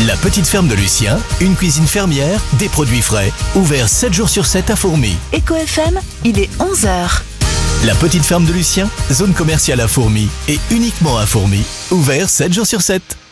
La petite ferme de Lucien, une cuisine fermière, des produits frais, ouvert 7 jours sur 7 à Fourmies. Eco FM, il est 11h. La petite ferme de Lucien, zone commerciale à Fourmies et uniquement à Fourmies, ouvert 7 jours sur 7.